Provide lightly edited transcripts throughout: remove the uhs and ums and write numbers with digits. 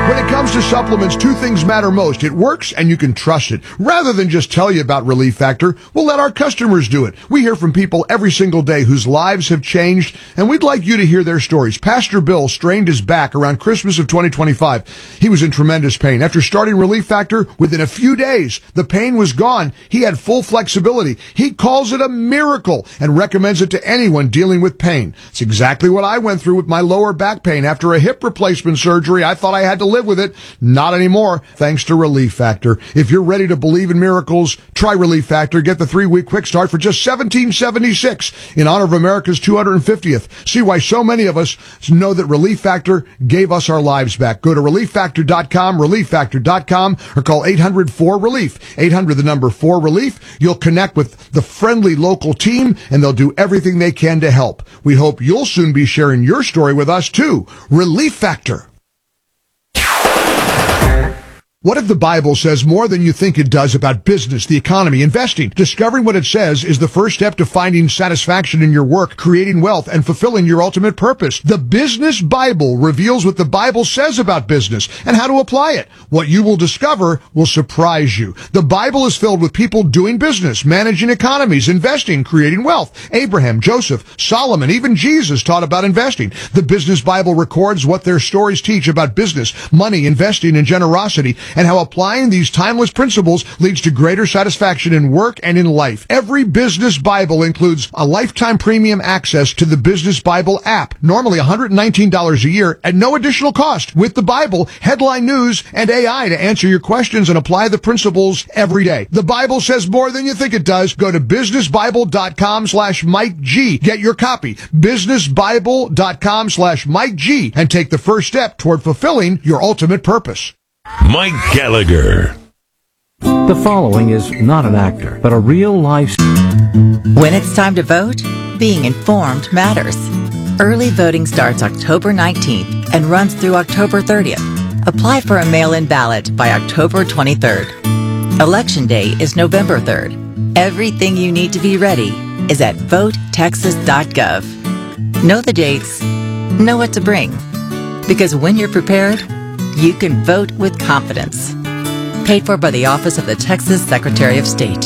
When it comes to supplements, two things matter most. It works and you can trust it. Rather than just tell you about Relief Factor, we'll let our customers do it. We hear from people every single day whose lives have changed, and we'd like you to hear their stories. Pastor Bill strained his back around Christmas of 2025. He was in tremendous pain. After starting Relief Factor, within a few days, the pain was gone. He had full flexibility. He calls it a miracle and recommends it to anyone dealing with pain. It's exactly what I went through with my lower back pain. After a hip replacement surgery, I thought I had to live with it. Not anymore, thanks to Relief Factor. If you're ready to believe in miracles, try Relief Factor. Get the 3-week quick start for just $17.76 in honor of America's 250th. See why so many of us know that Relief Factor gave us our lives back. Go to ReliefFactor.com, ReliefFactor.com, or call 800-4RELIEF. 800, the number 4RELIEF. You'll connect with the friendly local team, and they'll do everything they can to help. We hope you'll soon be sharing your story with us, too. Relief Factor. What if the Bible says more than you think it does about business, the economy, investing? Discovering what it says is the first step to finding satisfaction in your work, creating wealth, and fulfilling your ultimate purpose. The Business Bible reveals what the Bible says about business and how to apply it. What you will discover will surprise you. The Bible is filled with people doing business, managing economies, investing, creating wealth. Abraham, Joseph, Solomon, even Jesus taught about investing. The Business Bible records what their stories teach about business, money, investing, and generosity, and how applying these timeless principles leads to greater satisfaction in work and in life. Every Business Bible includes a lifetime premium access to the Business Bible app, normally $119 a year at no additional cost, with the Bible, headline news, and AI to answer your questions and apply the principles every day. The Bible says more than you think it does. Go to businessbible.com/Mike G. Get your copy. businessbible.com/Mike G. and take the first step toward fulfilling your ultimate purpose. Mike Gallagher. The following is not an actor, but a real-life... When it's time to vote, being informed matters. Early voting starts October 19th and runs through October 30th. Apply for a mail-in ballot by October 23rd. Election Day is November 3rd. Everything you need to be ready is at votetexas.gov. Know the dates, know what to bring. Because when you're prepared, you can vote with confidence. Paid for by the Office of the Texas Secretary of State.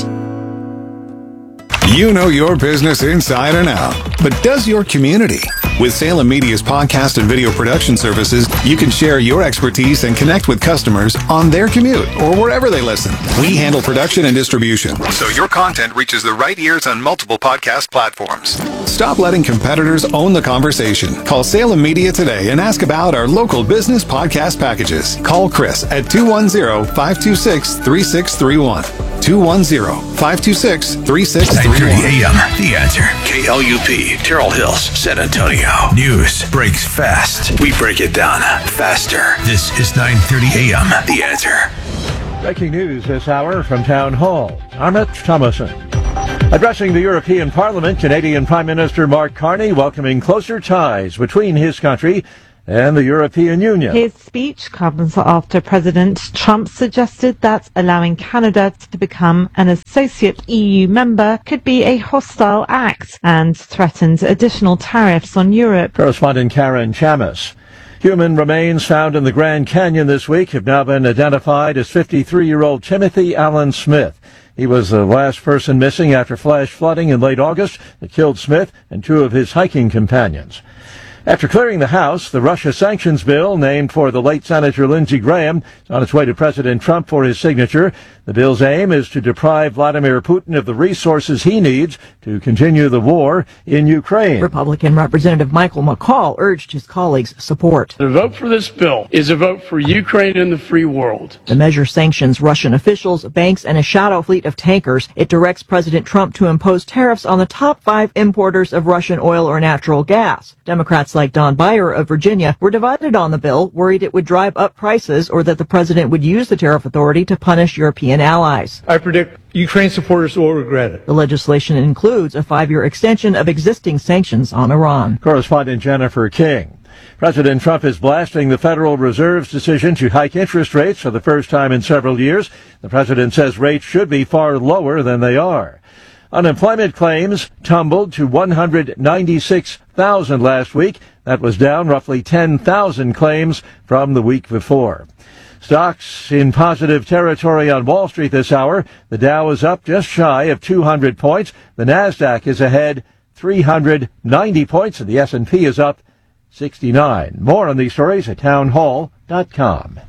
You know your business inside and out, but does your community? With Salem Media's podcast and video production services, you can share your expertise and connect with customers on their commute or wherever they listen. We handle production and distribution, so your content reaches the right ears on multiple podcast platforms. Stop letting competitors own the conversation. Call Salem Media today and ask about our local business podcast packages. Call Chris at 210-526-3631. 210-526-3631. 9:30 a.m. The Answer. KLUP, Terrell Hills, San Antonio. News breaks fast. We break it down faster. This is 9:30 a.m. The Answer. Breaking news this hour from Town Hall. Armit Thomason. Addressing the European Parliament, Canadian Prime Minister Mark Carney welcoming closer ties between his country and the European Union. His speech comes after President Trump suggested that allowing Canada to become an associate EU member could be a hostile act and threatened additional tariffs on Europe. Correspondent Karen Chamis. Human remains found in the Grand Canyon this week have now been identified as 53-year-old Timothy Allen Smith. He was the last person missing after flash flooding in late August that killed Smith and two of his hiking companions. After clearing the House, the Russia sanctions bill, named for the late Senator Lindsey Graham, is on its way to President Trump for his signature. The bill's aim is to deprive Vladimir Putin of the resources he needs to continue the war in Ukraine. Republican Representative Michael McCall urged his colleagues' support. The vote for this bill is a vote for Ukraine and the free world. The measure sanctions Russian officials, banks, and a shadow fleet of tankers. It directs President Trump to impose tariffs on the top 5 importers of Russian oil or natural gas. Democrats like Don Beyer of Virginia were divided on the bill, worried it would drive up prices or that the president would use the tariff authority to punish European allies. I predict Ukraine supporters will regret it. The legislation includes a 5-year extension of existing sanctions on Iran. Correspondent Jennifer King. President Trump is blasting the Federal Reserve's decision to hike interest rates for the first time in several years. The president says rates should be far lower than they are. Unemployment claims tumbled to 196,000 last week. That was down roughly 10,000 claims from the week before. Stocks in positive territory on Wall Street this hour. The Dow is up just shy of 200 points. The Nasdaq is ahead 390 points, and the S&P is up 69. More on these stories at townhall.com.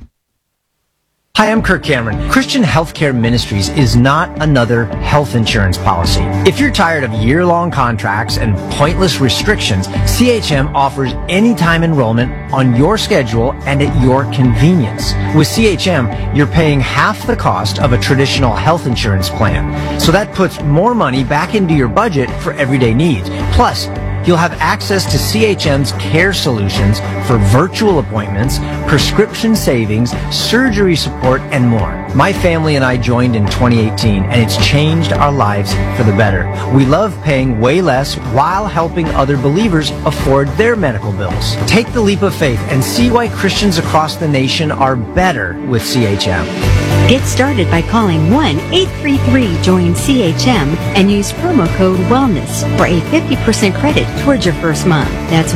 Hi, I'm Kirk Cameron. Christian Healthcare Ministries is not another health insurance policy. If you're tired of year-long contracts and pointless restrictions, CHM offers anytime enrollment on your schedule and at your convenience. With CHM, you're paying half the cost of a traditional health insurance plan. So that puts more money back into your budget for everyday needs. Plus, you'll have access to CHM's care solutions for virtual appointments, prescription savings, surgery support, and more. My family and I joined in 2018, and it's changed our lives for the better. We love paying way less while helping other believers afford their medical bills. Take the leap of faith and see why Christians across the nation are better with CHM. Get started by calling 1-833-JOIN-CHM and use promo code WELLNESS for a 50% credit towards your first month. That's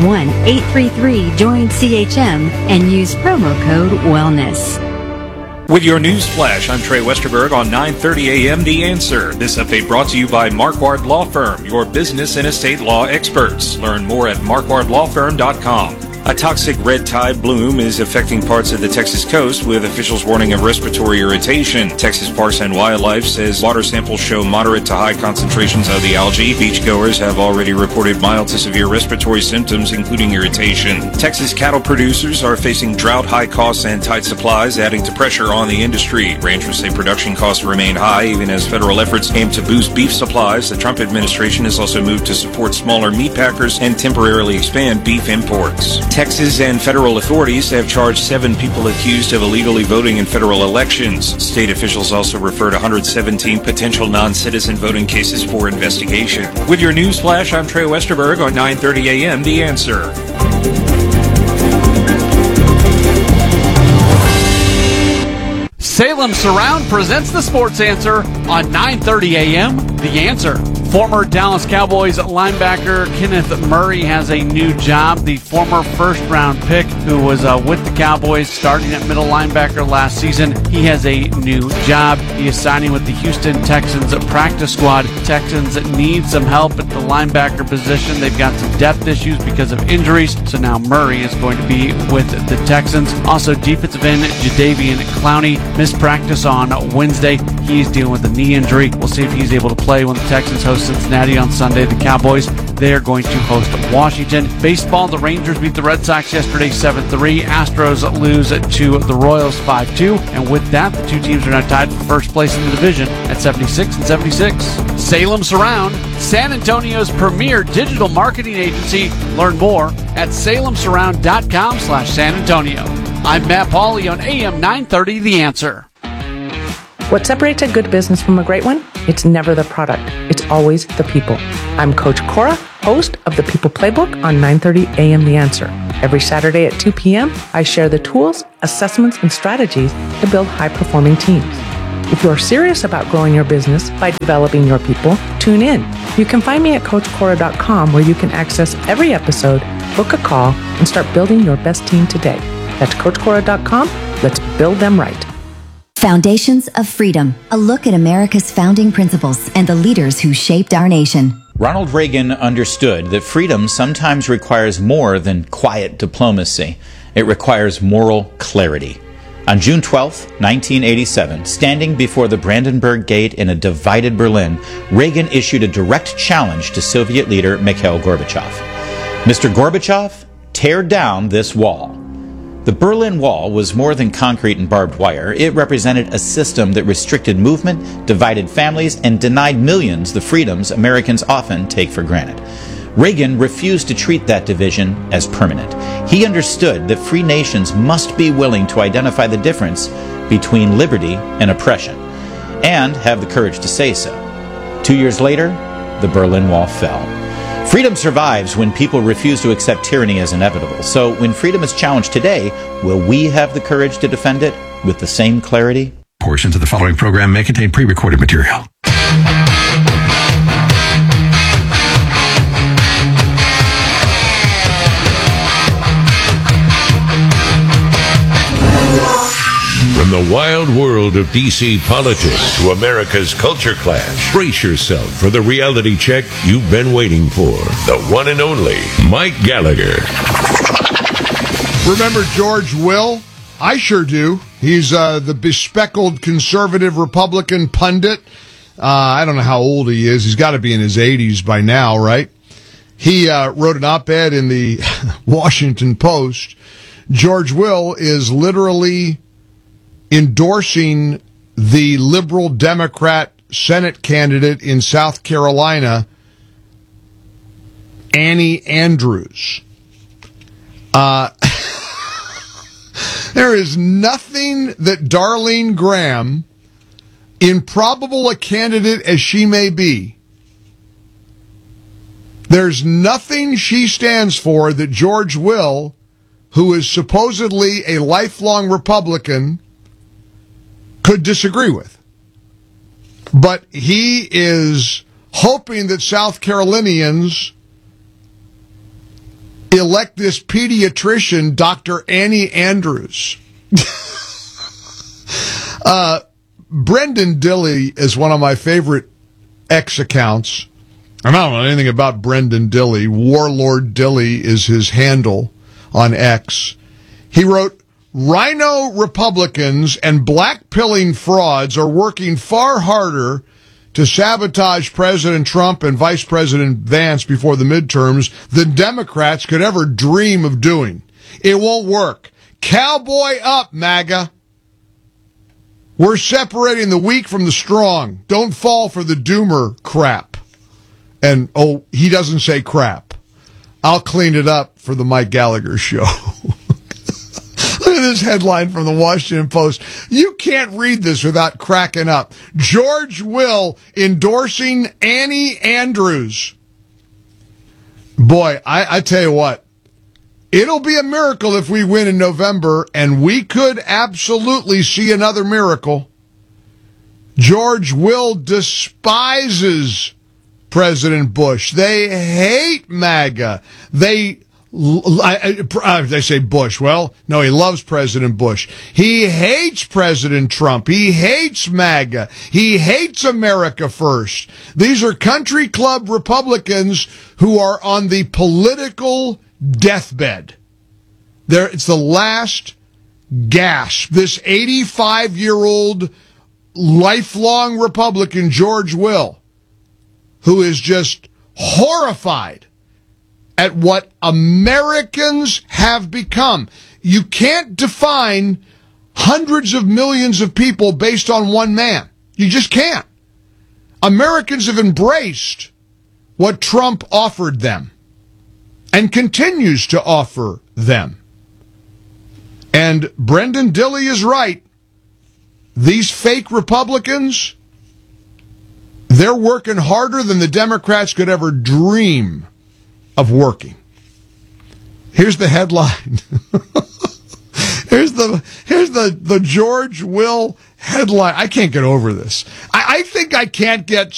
1-833-JOIN-CHM and use promo code WELLNESS. With your news flash, I'm Trey Westerberg on 9:30 a.m. The Answer. This update brought to you by Marquardt Law Firm, your business and estate law experts. Learn more at marquardtlawfirm.com. A toxic red tide bloom is affecting parts of the Texas coast, with officials warning of respiratory irritation. Texas Parks and Wildlife says water samples show moderate to high concentrations of the algae. Beachgoers have already reported mild to severe respiratory symptoms, including irritation. Texas cattle producers are facing drought, high costs, and tight supplies, adding to pressure on the industry. Ranchers say production costs remain high, even as federal efforts aim to boost beef supplies. The Trump administration has also moved to support smaller meat packers and temporarily expand beef imports. Texas and federal authorities have charged 7 people accused of illegally voting in federal elections. State officials also referred 117 potential non-citizen voting cases for investigation. With your news flash, I'm Trey Westerberg on 9:30 a.m. The Answer. Salem Surround presents the Sports Answer on 9:30 a.m. The Answer. Former Dallas Cowboys linebacker Kenneth Murray has a new job. The former first-round pick who was with the Cowboys starting at middle linebacker last season, he has a new job. He is signing with the Houston Texans practice squad. Texans need some help at the linebacker position. They've got some depth issues because of injuries, so now Murray is going to be with the Texans. Also, defensive end Jadeveon Clowney missed practice on Wednesday. He's dealing with a knee injury. We'll see if he's able to play when the Texans host Cincinnati on Sunday. The Cowboys, they are going to host Washington. Baseball, the Rangers beat the Red Sox yesterday 7-3. Astros lose to the Royals 5-2. And with that, the two teams are now tied for first place in the division at 76 and 76. Salem Surround, San Antonio's premier digital marketing agency. Learn more at salemsurround.com/San Antonio. I'm Matt Pauley on AM 930 The Answer. What separates a good business from a great one? It's never the product. It's always the people. I'm Coach Cora, host of the People Playbook on 930 AM The Answer. Every Saturday at 2 p.m., I share the tools, assessments, and strategies to build high-performing teams. If you're serious about growing your business by developing your people, tune in. You can find me at CoachCora.com, where you can access every episode, book a call, and start building your best team today. That's CoachCora.com. Let's build them right. Foundations of Freedom, a look at America's founding principles and the leaders who shaped our nation. Ronald Reagan understood that freedom sometimes requires more than quiet diplomacy. It requires moral clarity. On June 12, 1987, standing before the Brandenburg Gate in a divided Berlin, Reagan issued a direct challenge to Soviet leader Mikhail Gorbachev. Mr. Gorbachev, tear down this wall. The Berlin Wall was more than concrete and barbed wire. It represented a system that restricted movement, divided families, and denied millions the freedoms Americans often take for granted. Reagan refused to treat that division as permanent. He understood that free nations must be willing to identify the difference between liberty and oppression, and have the courage to say so. 2 years later, the Berlin Wall fell. Freedom survives when people refuse to accept tyranny as inevitable. So when freedom is challenged today, will we have the courage to defend it with the same clarity? Portions of the following program may contain pre-recorded material. From the wild world of D.C. politics to America's culture clash, brace yourself for the reality check you've been waiting for. The one and only Mike Gallagher. Remember George Will? I sure do. He's the bespectacled conservative Republican pundit. I don't know how old he is. He's got to be in his 80s by now, right? He wrote an op-ed in the Washington Post. George Will is literally endorsing the liberal Democrat Senate candidate in South Carolina, Annie Andrews. There is nothing that Darlene Graham, improbable a candidate as she may be, there's nothing she stands for that George Will, who is supposedly a lifelong Republican, could disagree with. But he is hoping that South Carolinians elect this pediatrician, Dr. Annie Andrews. Brendan Dilley is one of my favorite X accounts. I don't know anything about Brendan Dilley. Warlord Dilley is his handle on X. He wrote, Rhino Republicans and black-pilling frauds are working far harder to sabotage President Trump and Vice President Vance before the midterms than Democrats could ever dream of doing. It won't work. Cowboy up, MAGA. We're separating the weak from the strong. Don't fall for the doomer crap. And, oh, he doesn't say crap. I'll clean it up for the Mike Gallagher show. Look at this headline from the Washington Post. You can't read this without cracking up. George Will endorsing Annie Andrews. Boy, I tell you what, it'll be a miracle if we win in November, and we could absolutely see another miracle. George Will despises President Bush. They hate MAGA. They say Bush. Well, no, he loves President Bush. He hates President Trump. He hates MAGA. He hates America First. These are country club Republicans who are on the political deathbed. It's the last gasp. This 85-year-old lifelong Republican, George Will, who is just horrified at what Americans have become. You can't define hundreds of millions of people based on one man. You just can't. Americans have embraced what Trump offered them and continues to offer them. And Brendan Dilley is right. These fake Republicans, they're working harder than the Democrats could ever dream of working. Here's the headline. Here's the George Will headline. I can't get over this. I think I can't get